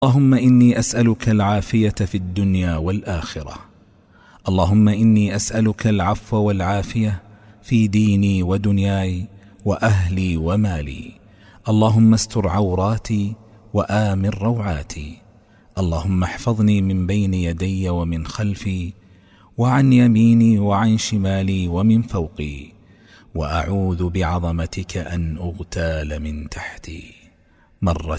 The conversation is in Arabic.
اللهم إني أسألك العافية في الدنيا والآخرة. اللهم إني أسألك العفو والعافية في ديني ودنياي وأهلي ومالي. اللهم استر عوراتي وآمن روعاتي. اللهم احفظني من بين يدي ومن خلفي وعن يميني وعن شمالي ومن فوقي، وأعوذ بعظمتك أن أغتال من تحتي. مرة